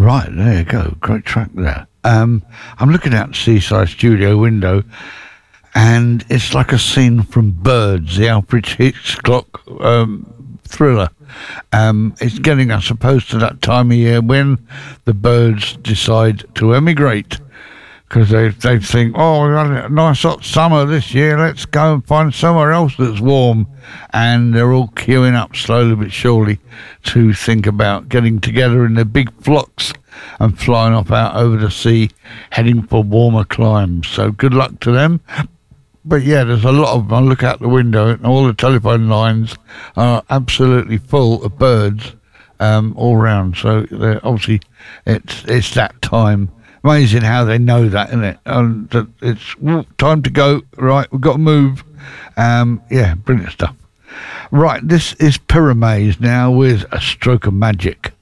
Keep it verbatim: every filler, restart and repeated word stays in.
Right, there you go. Great track there. Um, I'm looking out the Seaside studio window, and it's like a scene from Birds, the Alfred Hitchcock um, thriller. Um, it's getting, I suppose, to that time of year when the birds decide to emigrate, because they they think, oh, we've had a nice hot summer this year, let's go and find somewhere else that's warm. And they're all queuing up slowly but surely to think about getting together in their big flocks and flying off out over the sea, heading for warmer climes. So good luck to them. But yeah, there's a lot of them. I look out the window and all the telephone lines are absolutely full of birds um, all round. So they're obviously it's it's that time. Amazing how they know that, isn't it? And that it's time to go. Right, we've got to move. Um, yeah, brilliant stuff. Right, this is Pyramaze now with A Stroke of Magic.